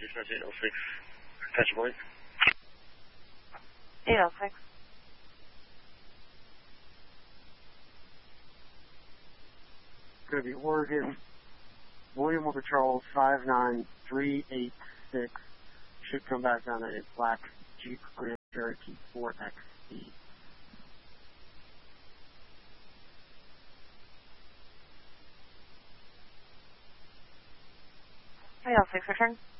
dispatch 806. Catch a voice. 806. It's going to be Oregon, William Walker Charles 59386. Should come back on a black Jeep Grand Cherokee 4XE. 806, return.